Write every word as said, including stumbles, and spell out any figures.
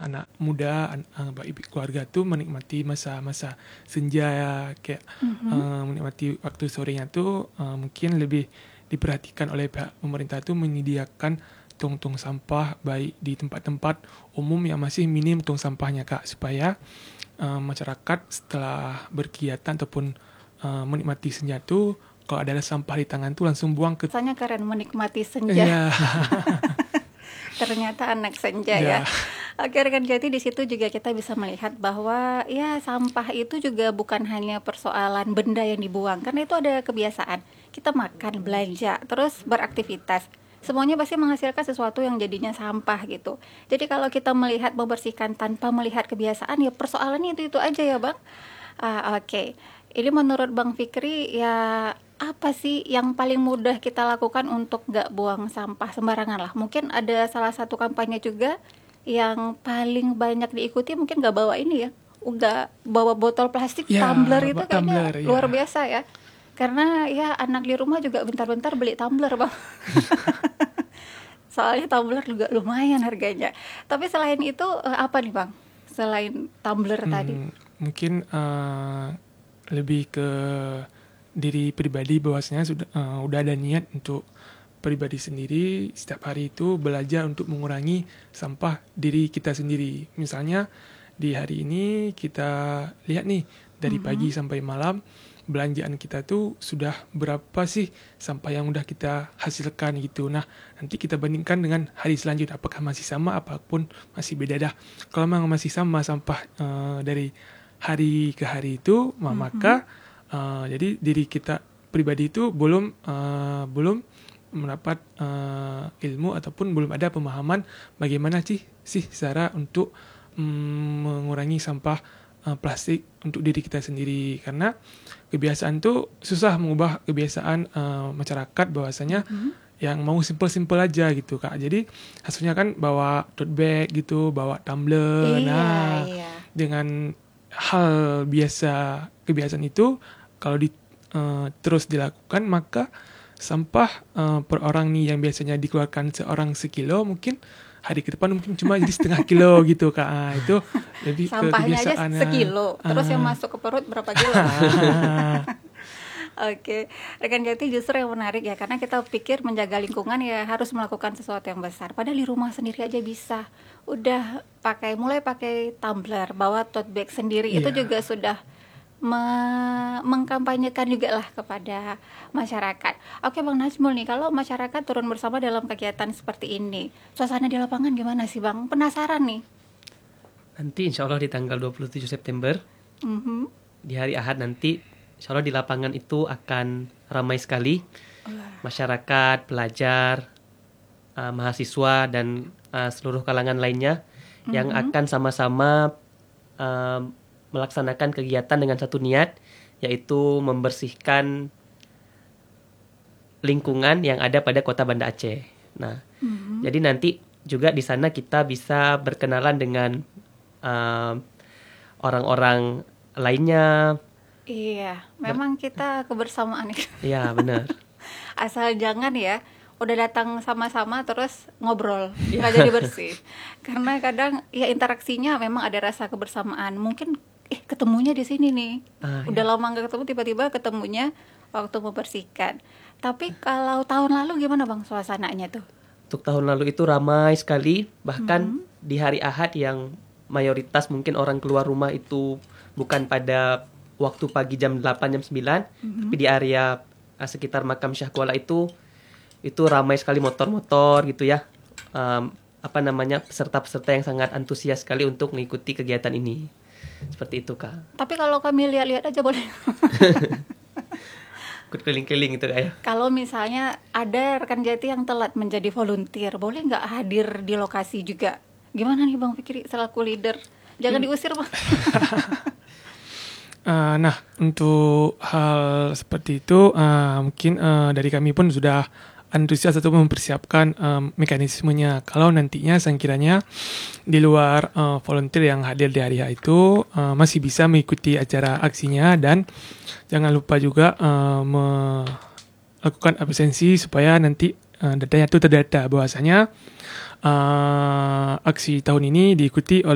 anak muda, an- uh, bagi keluarga tuh menikmati masa-masa senja ya, kayak Mhm. uh, menikmati waktu sorenya tuh uh, mungkin lebih diperhatikan oleh pihak pemerintah tuh menyediakan tong-tong sampah baik di tempat-tempat umum yang masih minim tong sampahnya Kak, supaya uh, masyarakat setelah berkegiatan ataupun uh, menikmati senja tuh kalau ada sampah di tangan tuh langsung buang ke. Rasanya keren menikmati senja. Iya. Ternyata anak senja Ya. ya. Oke rekan Jati, di situ juga kita bisa melihat bahwa ya sampah itu juga bukan hanya persoalan benda yang dibuang, karena itu ada kebiasaan. Kita makan, belanja, terus beraktivitas. Semuanya pasti menghasilkan sesuatu yang jadinya sampah gitu. Jadi kalau kita melihat membersihkan tanpa melihat kebiasaan, ya persoalannya itu-itu aja ya Bang. Ah, oke. Ini menurut Bang Fikri ya apa sih yang paling mudah kita lakukan untuk nggak buang sampah sembarangan lah? Mungkin ada salah satu kampanye juga yang paling banyak diikuti, mungkin nggak bawa ini ya, nggak bawa botol plastik, Ya, tumbler itu bawa kayaknya tumbler, ya. luar biasa ya. Karena ya anak di rumah juga bentar-bentar beli tumbler Bang. Soalnya tumbler juga lumayan harganya. Tapi selain itu eh, apa nih Bang? Selain tumbler Hmm, tadi. mungkin uh, lebih ke diri pribadi, bahwasanya sudah uh, udah ada niat untuk pribadi sendiri setiap hari itu belajar untuk mengurangi sampah diri kita sendiri. Misalnya di hari ini kita lihat nih dari Mhm. pagi sampai malam belanjaan kita tuh sudah berapa sih sampah yang udah kita hasilkan gitu. Nah, nanti kita bandingkan dengan hari selanjutnya apakah masih sama apapun masih beda dah. Kalau memang masih sama sampah uh, dari hari ke hari itu, ma- Mhm. maka uh, jadi diri kita pribadi itu belum uh, belum mendapat uh, ilmu ataupun belum ada pemahaman bagaimana sih sih cara untuk mm, mengurangi sampah uh, plastik untuk diri kita sendiri. Karena kebiasaan tuh susah mengubah kebiasaan uh, masyarakat, bahwasanya Mhm. yang mau simple-simple aja gitu Kak. Jadi hasilnya kan bawa tote bag gitu, bawa tumbler. Iya, Nah, iya. dengan hal biasa kebiasaan itu kalau di, eh, terus dilakukan, maka sampah eh, per orang nih yang biasanya dikeluarkan seorang sekilo, mungkin hari ke depan mungkin cuma jadi setengah kilo gitu Kak. Ah, itu lebih ke Sampahnya aja kebiasaan. sekilo, terus yang Ah. masuk ke perut berapa kilo? Oke, rekan Jati, justru yang menarik ya, karena kita pikir menjaga lingkungan ya harus melakukan sesuatu yang besar. Padahal di rumah sendiri aja bisa. Udah pakai, mulai pakai tumbler, bawa tote bag sendiri, itu Iya. juga sudah me- mengkampanyekan juga lah kepada masyarakat. Oke Bang Najmul nih, kalau masyarakat turun bersama dalam kegiatan seperti ini, suasana di lapangan gimana sih Bang? Penasaran nih. Nanti insya Allah di tanggal dua puluh tujuh September, Mhm. di hari Ahad nanti, insya Allah di lapangan itu akan ramai sekali. Masyarakat, pelajar, uh, mahasiswa, dan uh, seluruh kalangan lainnya yang Mhm. akan sama-sama uh, melaksanakan kegiatan dengan satu niat, yaitu membersihkan lingkungan yang ada pada kota Banda Aceh. Nah, Mhm. jadi nanti juga di sana kita bisa berkenalan dengan uh, orang-orang lainnya. Iya, memang kita kebersamaan nih. Ya, benar. Asal jangan ya, udah datang sama-sama terus ngobrol, nggak jadi bersih. Karena kadang ya interaksinya memang ada rasa kebersamaan. Mungkin eh ketemunya di sini nih. Ah, Udah ya. lama nggak ketemu, tiba-tiba ketemunya waktu membersihkan. Tapi kalau tahun lalu gimana Bang suasananya tuh? Untuk tahun lalu itu ramai sekali, bahkan Mhm. di hari Ahad yang mayoritas mungkin orang keluar rumah itu bukan pada waktu pagi jam delapan, jam sembilan, Mhm. tapi di area uh, sekitar makam Syah Kuala itu itu ramai sekali motor-motor gitu ya. Um, apa namanya, peserta-peserta yang sangat antusias sekali untuk mengikuti kegiatan ini. Seperti itu Kak. Tapi kalau kami lihat-lihat aja boleh. Ikut keliling-keliling gitu Kak ya. Kalau misalnya ada rekan Jati yang telat menjadi volunteer, boleh nggak hadir di lokasi juga? Gimana nih Bang Fikri selaku leader? Jangan diusir Bang. Uh, nah, untuk hal seperti itu uh, mungkin uh, dari kami pun sudah antusias atau mempersiapkan um, mekanismenya. Kalau nantinya sekiranya di luar uh, volunteer yang hadir di hari H itu uh, masih bisa mengikuti acara aksinya, dan jangan lupa juga uh, melakukan absensi supaya nanti uh, datanya itu terdata bahwasanya uh, aksi tahun ini diikuti oleh